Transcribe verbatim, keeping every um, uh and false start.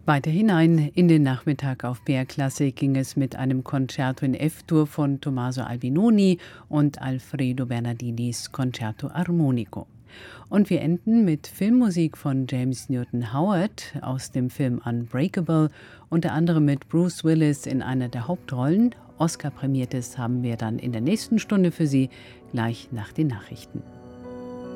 Weiter hinein in den Nachmittag auf B R Klassik ging es mit einem Concerto in F-Dur von Tommaso Albinoni und Alfredo Bernardinis Concerto Armonico. Und wir enden mit Filmmusik von James Newton Howard aus dem Film Unbreakable, unter anderem mit Bruce Willis in einer der Hauptrollen. Oscar-Prämiertes haben wir dann in der nächsten Stunde für Sie, gleich nach den Nachrichten.